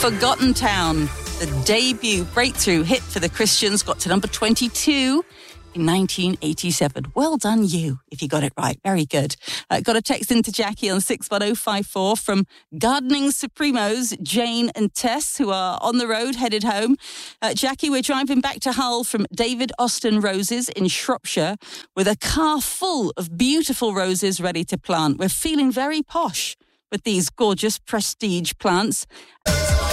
Forgotten Town, the debut breakthrough hit for the Christians, got to number 22 in 1987. Well done you, if you got it right. Very good. Got a text into Jackie on 61054 from Gardening Supremos, Jane and Tess, who are on the road, headed home. Jackie, we're driving back to Hull from David Austin Roses in Shropshire with a car full of beautiful roses ready to plant. We're feeling very posh with these gorgeous prestige plants.